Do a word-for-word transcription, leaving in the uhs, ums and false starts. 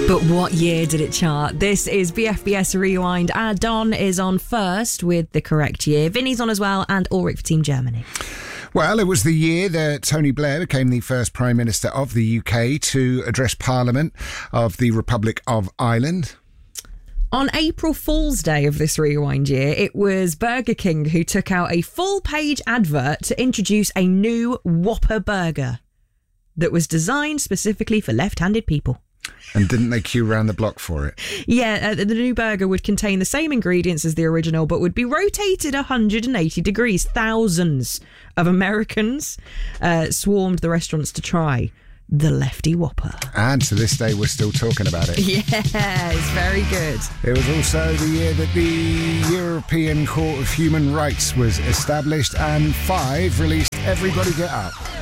But what year did it chart? This is B F B S Rewind. Uh, Don is on first with the correct year. Vinny's on as well, and Ulrich for Team Germany. Well, it was the year that Tony Blair became the first Prime Minister of the U K to address Parliament of the Republic of Ireland. On April Fool's Day of this Rewind year, it was Burger King who took out a full-page advert to introduce a new Whopper burger that was designed specifically for left-handed people. And didn't they queue around the block for it? Yeah, uh, the new burger would contain the same ingredients as the original, but would be rotated one hundred eighty degrees. Thousands of Americans uh, swarmed the restaurants to try the Lefty Whopper. And to this day, we're still talking about it. Yes, very good. It was also the year that the European Court of Human Rights was established, and Five released Everybody Get Up.